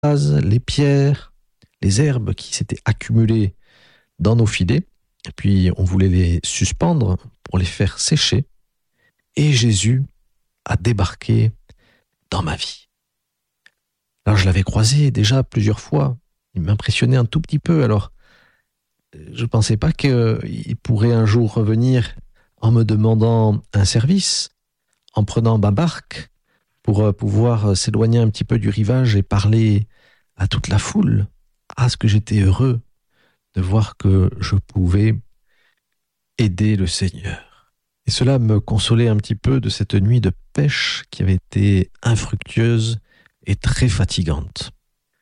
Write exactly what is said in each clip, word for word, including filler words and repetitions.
les pierres, les herbes qui s'étaient accumulées dans nos filets, et puis on voulait les suspendre pour les faire sécher, et Jésus a débarqué dans ma vie. Alors je l'avais croisé déjà plusieurs fois, il m'impressionnait un tout petit peu, alors je ne pensais pas qu'il pourrait un jour revenir en me demandant un service, en prenant ma barque pour pouvoir s'éloigner un petit peu du rivage et parler à toute la foule. Ah, ce que j'étais heureux de voir que je pouvais aider le Seigneur. Et cela me consolait un petit peu de cette nuit de pêche qui avait été infructueuse et très fatigante.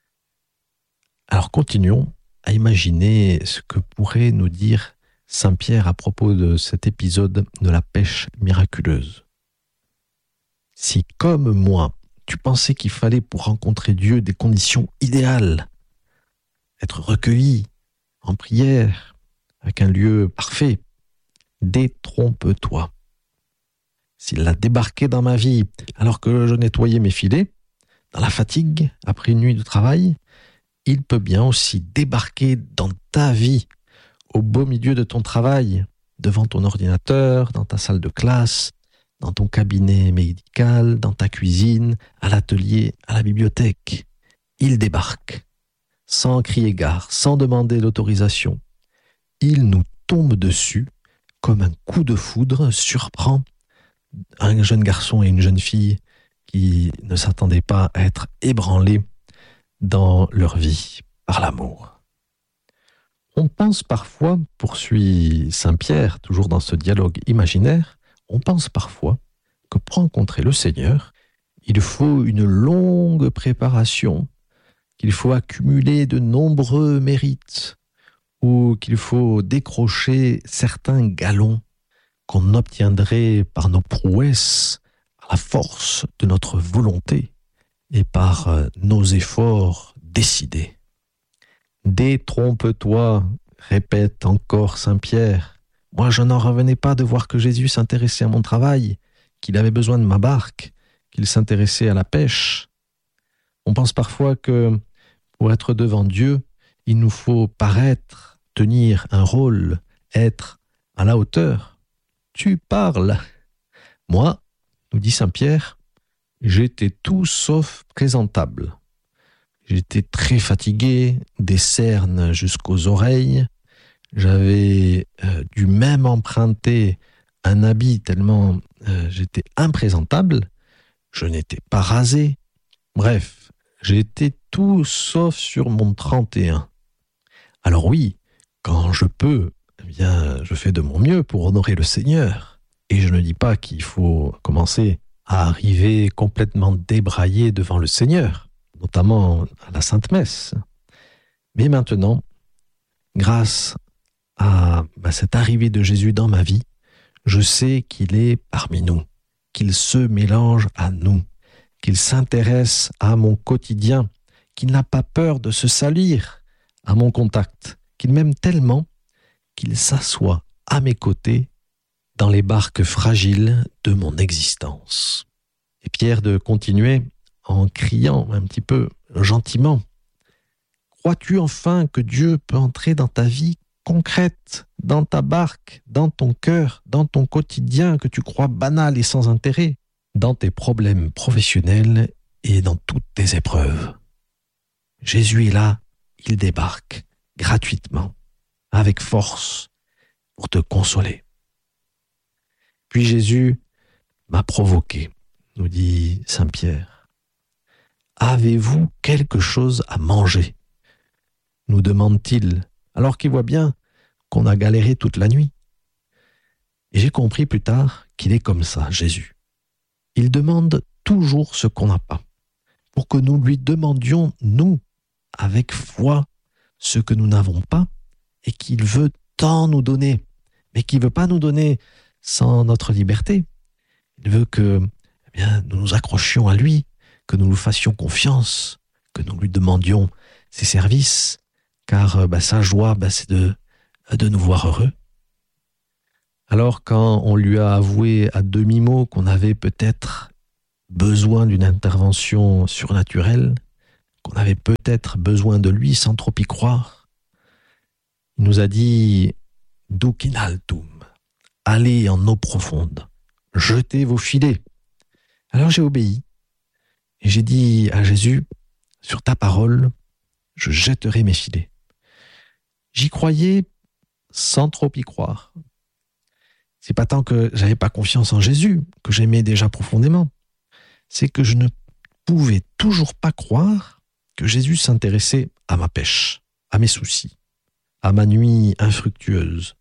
Alors continuons à imaginer ce que pourrait nous dire Saint Pierre à propos de cet épisode de la pêche miraculeuse. Si, comme moi, tu pensais qu'il fallait pour rencontrer Dieu des conditions idéales, être recueilli en prière, avec un lieu parfait, détrompe-toi. S'il a débarqué dans ma vie alors que je nettoyais mes filets, dans la fatigue, après une nuit de travail, il peut bien aussi débarquer dans ta vie, au beau milieu de ton travail, devant ton ordinateur, dans ta salle de classe, dans ton cabinet médical, dans ta cuisine, à l'atelier, à la bibliothèque. Il débarque, sans crier gare, sans demander l'autorisation. Il nous tombe dessus comme un coup de foudre surprend un jeune garçon et une jeune fille qui ne s'attendaient pas à être ébranlés dans leur vie par l'amour. On pense parfois, poursuit Saint Pierre, toujours dans ce dialogue imaginaire, on pense parfois que pour rencontrer le Seigneur, il faut une longue préparation, qu'il faut accumuler de nombreux mérites, ou qu'il faut décrocher certains galons qu'on obtiendrait par nos prouesses, à la force de notre volonté et par nos efforts décidés. Détrompe-toi, répète encore Saint Pierre. Moi, je n'en revenais pas de voir que Jésus s'intéressait à mon travail, qu'il avait besoin de ma barque, qu'il s'intéressait à la pêche. On pense parfois que pour être devant Dieu, il nous faut paraître, tenir un rôle, être à la hauteur. Tu parles. Moi, nous dit Saint Pierre, j'étais tout sauf présentable. J'étais très fatigué, des cernes jusqu'aux oreilles. J'avais euh, dû même emprunter un habit tellement euh, j'étais imprésentable. Je n'étais pas rasé. Bref, j'étais tout sauf sur mon trente et un. Alors oui, quand je peux, eh bien, je fais de mon mieux pour honorer le Seigneur. Et je ne dis pas qu'il faut commencer à arriver complètement débraillé devant le Seigneur, notamment à la Sainte Messe. Mais maintenant, grâce à bah, cette arrivée de Jésus dans ma vie, je sais qu'il est parmi nous, qu'il se mélange à nous, qu'il s'intéresse à mon quotidien, qu'il n'a pas peur de se salir à mon contact, qu'il m'aime tellement qu'il s'assoit à mes côtés dans les barques fragiles de mon existence. Et Pierre de continuer en criant un petit peu gentiment. Crois-tu enfin que Dieu peut entrer dans ta vie concrète, dans ta barque, dans ton cœur, dans ton quotidien que tu crois banal et sans intérêt, dans tes problèmes professionnels et dans toutes tes épreuves? Jésus est là, il débarque gratuitement, avec force, pour te consoler. Puis Jésus m'a provoqué, nous dit Saint Pierre. Avez-vous quelque chose à manger? Nous demande-t-il, alors qu'il voit bien qu'on a galéré toute la nuit. Et j'ai compris plus tard qu'il est comme ça, Jésus. Il demande toujours ce qu'on n'a pas, pour que nous lui demandions, nous, avec foi, ce que nous n'avons pas, et qu'il veut tant nous donner, mais qu'il ne veut pas nous donner sans notre liberté. Il veut que eh bien, nous nous accrochions à lui, que nous nous fassions confiance, que nous lui demandions ses services, car bah, sa joie, bah, c'est de, de nous voir heureux. Alors quand on lui a avoué à demi-mot qu'on avait peut-être besoin d'une intervention surnaturelle, qu'on avait peut-être besoin de lui sans trop y croire. Il nous a dit « Duc in altum », allez en eau profonde, jetez vos filets. Alors j'ai obéi et j'ai dit à Jésus, sur ta parole, je jetterai mes filets. J'y croyais sans trop y croire. C'est pas tant que j'avais pas confiance en Jésus, que j'aimais déjà profondément. C'est que je ne pouvais toujours pas croire que Jésus s'intéressait à ma pêche, à mes soucis, à ma nuit infructueuse.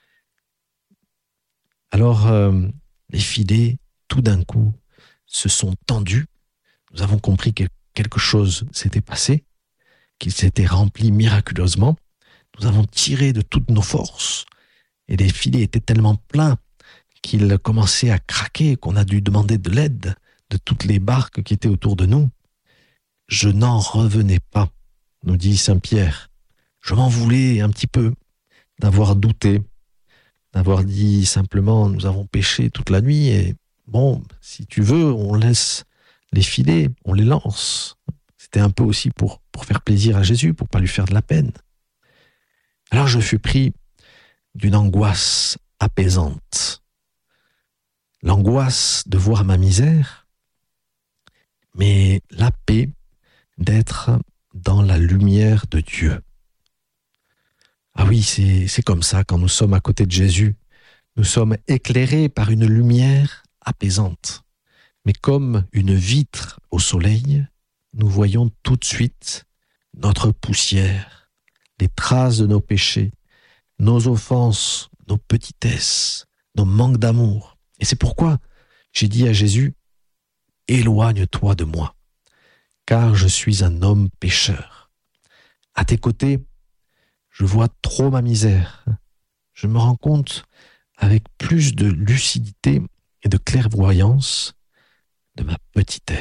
Alors, euh, les filets, tout d'un coup, se sont tendus. Nous avons compris que quelque chose s'était passé, qu'il s'était rempli miraculeusement. Nous avons tiré de toutes nos forces et les filets étaient tellement pleins qu'ils commençaient à craquer, qu'on a dû demander de l'aide de toutes les barques qui étaient autour de nous. Je n'en revenais pas, nous dit Saint Pierre. Je m'en voulais un petit peu d'avoir douté, d'avoir dit simplement nous avons pêché toute la nuit et bon, si tu veux, on laisse les filets, on les lance. C'était un peu aussi pour, pour faire plaisir à Jésus, pour pas lui faire de la peine. Alors je fus pris d'une angoisse apaisante. L'angoisse de voir ma misère, mais la paix d'être dans la lumière de Dieu. Ah oui, c'est, c'est comme ça quand nous sommes à côté de Jésus. Nous sommes éclairés par une lumière apaisante. Mais comme une vitre au soleil, nous voyons tout de suite notre poussière, les traces de nos péchés, nos offenses, nos petitesses, nos manques d'amour. Et c'est pourquoi j'ai dit à Jésus, « Éloigne-toi de moi, car je suis un homme pécheur. À tes côtés, je vois trop ma misère. Je me rends compte avec plus de lucidité et de clairvoyance de ma petitesse. »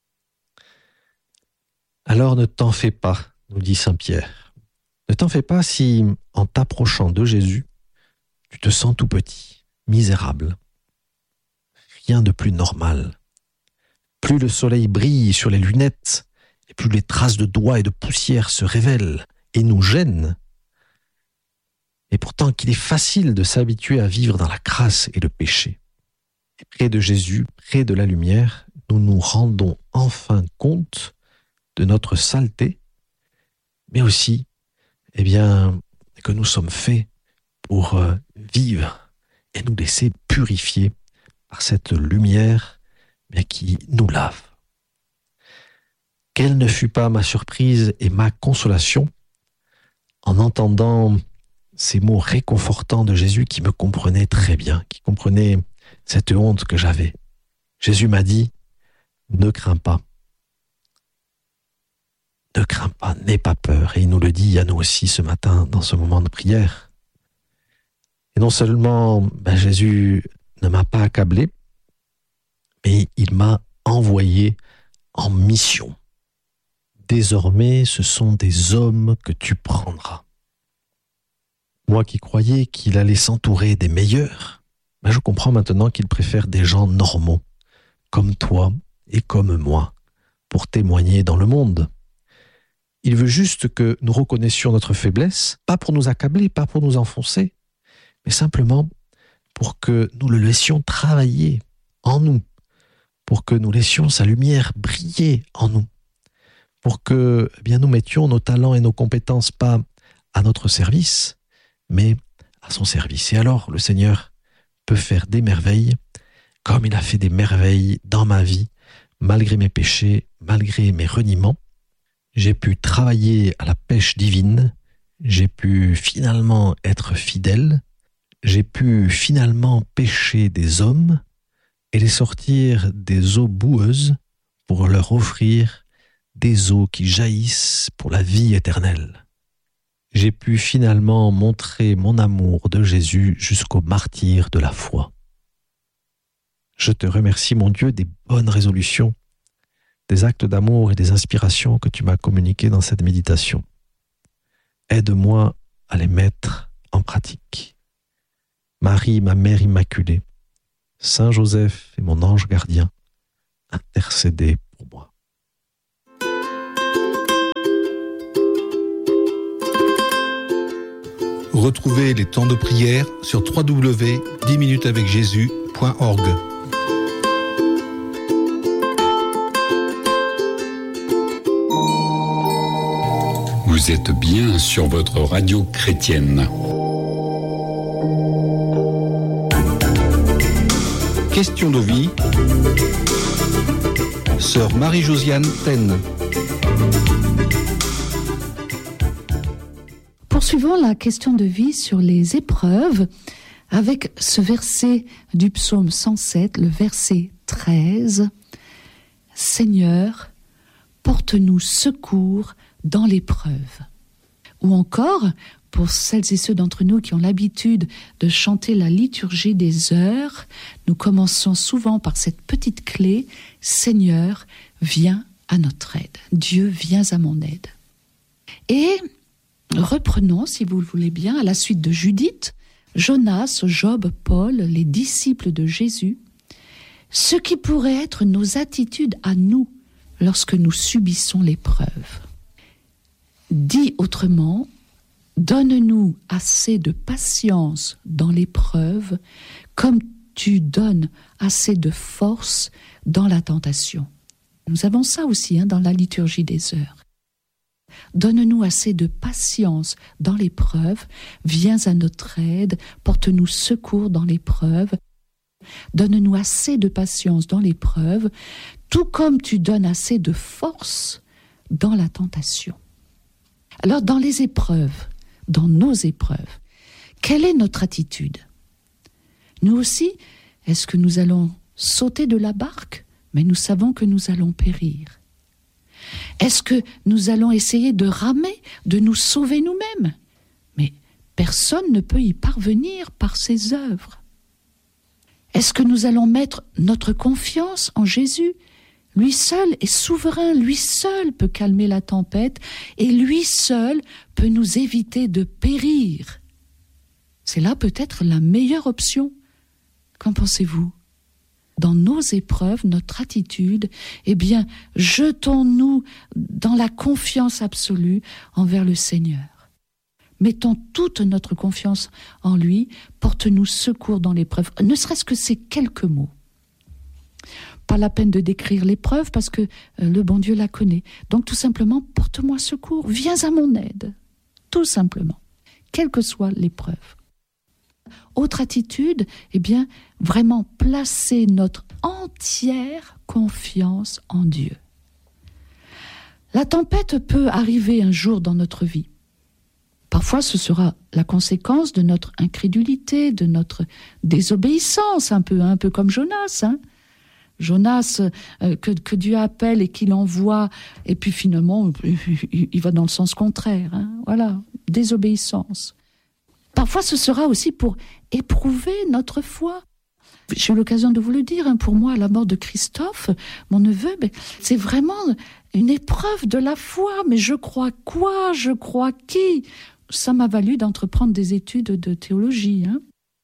Alors ne t'en fais pas, nous dit Saint Pierre. Ne t'en fais pas si, en t'approchant de Jésus, tu te sens tout petit, misérable. Rien de plus normal. Plus le soleil brille sur les lunettes, et plus les traces de doigts et de poussière se révèlent et nous gênent. Et pourtant qu'il est facile de s'habituer à vivre dans la crasse et le péché. Et près de Jésus, près de la lumière, nous nous rendons enfin compte de notre saleté, mais aussi eh bien, que nous sommes faits pour vivre et nous laisser purifier par cette lumière bien, qui nous lave. Quelle ne fut pas ma surprise et ma consolation en entendant ces mots réconfortants de Jésus qui me comprenait très bien, qui comprenait cette honte que j'avais. Jésus m'a dit, ne crains pas. Ne crains pas, n'aie pas peur. Et il nous le dit à nous aussi ce matin dans ce moment de prière. Et non seulement ben, Jésus ne m'a pas accablé, mais il m'a envoyé en mission. Désormais, ce sont des hommes que tu prendras. Moi qui croyais qu'il allait s'entourer des meilleurs, ben, je comprends maintenant qu'il préfère des gens normaux, comme toi et comme moi, pour témoigner dans le monde. Il veut juste que nous reconnaissions notre faiblesse, pas pour nous accabler, pas pour nous enfoncer, mais simplement pour que nous le laissions travailler en nous, pour que nous laissions sa lumière briller en nous, pour que eh bien, nous mettions nos talents et nos compétences pas à notre service, mais à son service. Et alors, le Seigneur peut faire des merveilles, comme il a fait des merveilles dans ma vie, malgré mes péchés, malgré mes reniements. J'ai pu travailler à la pêche divine, j'ai pu finalement être fidèle, j'ai pu finalement pêcher des hommes et les sortir des eaux boueuses pour leur offrir des eaux qui jaillissent pour la vie éternelle. J'ai pu finalement montrer mon amour de Jésus jusqu'au martyre de la foi. Je te remercie, mon Dieu, des bonnes résolutions, des actes d'amour et des inspirations que tu m'as communiquées dans cette méditation. Aide-moi à les mettre en pratique. Marie, ma mère immaculée, Saint Joseph et mon ange gardien, intercédez pour moi. Retrouvez les temps de prière sur w w w point dix minutes avec jésus point org. Vous êtes bien sur votre radio chrétienne. Question de vie. Sœur Marie-Josiane Taine. Poursuivons la question de vie sur les épreuves avec ce verset du psaume cent sept, le verset treize. Seigneur, porte-nous secours dans l'épreuve. Ou encore, pour celles et ceux d'entre nous qui ont l'habitude de chanter la liturgie des heures, nous commençons souvent par cette petite clé, Seigneur, viens à notre aide. Dieu, viens à mon aide. Et reprenons, si vous le voulez bien, à la suite de Judith, Jonas, Job, Paul, les disciples de Jésus, ce qui pourrait être nos attitudes à nous lorsque nous subissons l'épreuve. Dit autrement, donne-nous assez de patience dans l'épreuve, comme tu donnes assez de force dans la tentation. Nous avons ça aussi hein, dans la liturgie des heures. Donne-nous assez de patience dans l'épreuve, viens à notre aide, porte-nous secours dans l'épreuve. Donne-nous assez de patience dans l'épreuve, tout comme tu donnes assez de force dans la tentation. Alors, dans les épreuves, dans nos épreuves, quelle est notre attitude ? Nous aussi, est-ce que nous allons sauter de la barque ? Mais nous savons que nous allons périr. Est-ce que nous allons essayer de ramer, de nous sauver nous-mêmes ? Mais personne ne peut y parvenir par ses œuvres. Est-ce que nous allons mettre notre confiance en Jésus ? Lui seul est souverain, lui seul peut calmer la tempête et lui seul peut nous éviter de périr. C'est là peut-être la meilleure option. Qu'en pensez-vous ? Dans nos épreuves, notre attitude, eh bien, jetons-nous dans la confiance absolue envers le Seigneur. Mettons toute notre confiance en lui, porte-nous secours dans l'épreuve, ne serait-ce que ces quelques mots. Pas la peine de décrire l'épreuve parce que le bon Dieu la connaît. Donc tout simplement, porte-moi secours, viens à mon aide. Tout simplement, quelle que soit l'épreuve. Autre attitude, eh bien, vraiment placer notre entière confiance en Dieu. La tempête peut arriver un jour dans notre vie. Parfois, ce sera la conséquence de notre incrédulité, de notre désobéissance, un peu, un peu comme Jonas, hein. Jonas, euh, que, que Dieu appelle et qu'il envoie, et puis finalement, il, il va dans le sens contraire. Hein. Voilà, désobéissance. Parfois, ce sera aussi pour éprouver notre foi. J'ai eu l'occasion de vous le dire, hein, pour moi, la mort de Christophe, mon neveu, mais c'est vraiment une épreuve de la foi. Mais je crois quoi ? Je crois qui ? Ça m'a valu d'entreprendre des études de théologie. Hein.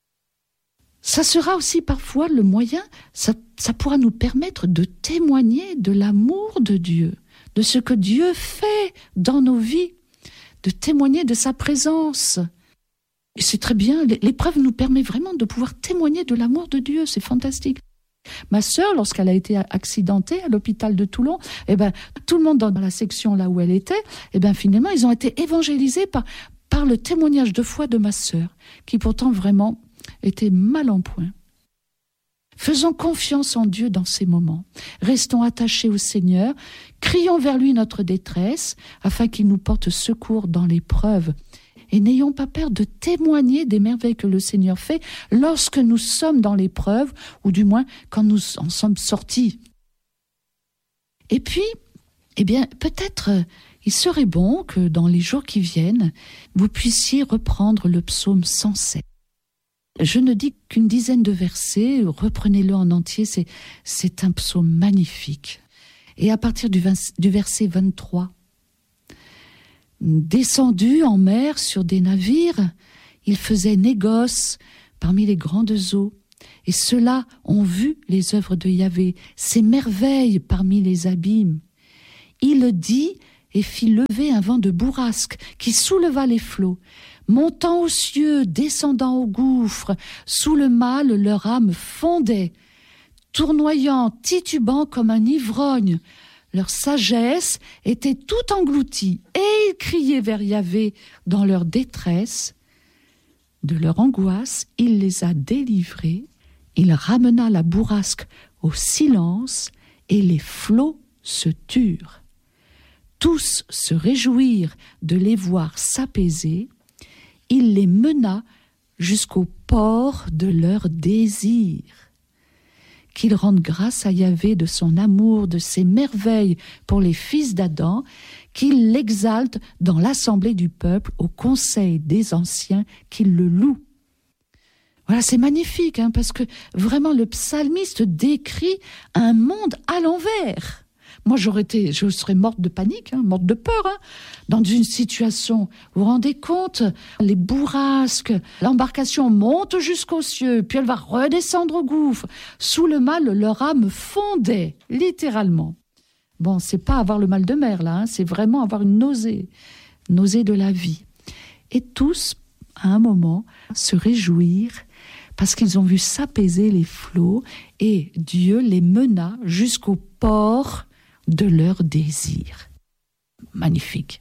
Ça sera aussi parfois le moyen, ça, ça pourra nous permettre de témoigner de l'amour de Dieu, de ce que Dieu fait dans nos vies, de témoigner de sa présence. Et c'est très bien, l'épreuve nous permet vraiment de pouvoir témoigner de l'amour de Dieu, c'est fantastique. Ma sœur, lorsqu'elle a été accidentée à l'hôpital de Toulon, eh ben, tout le monde dans la section là où elle était, eh ben, finalement, ils ont été évangélisés par, par le témoignage de foi de ma sœur, qui pourtant vraiment était mal en point. Faisons confiance en Dieu dans ces moments. Restons attachés au Seigneur, crions vers lui notre détresse, afin qu'il nous porte secours dans l'épreuve. Et n'ayons pas peur de témoigner des merveilles que le Seigneur fait lorsque nous sommes dans l'épreuve, ou du moins quand nous en sommes sortis. Et puis, eh bien, peut-être euh, il serait bon que dans les jours qui viennent, vous puissiez reprendre le psaume cent sept. Je ne dis qu'une dizaine de versets, reprenez-le en entier, c'est, c'est un psaume magnifique. Et à partir du, vingt, du verset vingt-trois, descendu en mer sur des navires, il faisait négoce parmi les grandes eaux. Et ceux-là ont vu les œuvres de Yahvé, ses merveilles parmi les abîmes. Il dit, et fit lever un vent de bourrasque qui souleva les flots. Montant aux cieux, descendant au gouffre, sous le mal leur âme fondait, tournoyant, titubant comme un ivrogne. Leur sagesse était tout engloutie, et ils criaient vers Yahvé dans leur détresse. De leur angoisse, il les a délivrés, il ramena la bourrasque au silence, et les flots se turent. Tous se réjouirent de les voir s'apaiser, il les mena jusqu'au port de leur désir. Qu'il rende grâce à Yahvé de son amour, de ses merveilles pour les fils d'Adam, qu'il l'exalte dans l'assemblée du peuple, au conseil des anciens, qu'il le loue. Voilà, c'est magnifique, hein, parce que vraiment le psalmiste décrit un monde à l'envers. Moi, j'aurais été, je serais morte de panique, hein, morte de peur, hein, dans une situation. Vous vous rendez compte, les bourrasques, l'embarcation monte jusqu'aux cieux, puis elle va redescendre au gouffre. Sous le mal, leur âme fondait, littéralement. Bon, c'est pas avoir le mal de mer, là, hein, c'est vraiment avoir une nausée, nausée de la vie. Et tous, à un moment, se réjouir parce qu'ils ont vu s'apaiser les flots et Dieu les mena jusqu'au port de leur désir. Magnifique.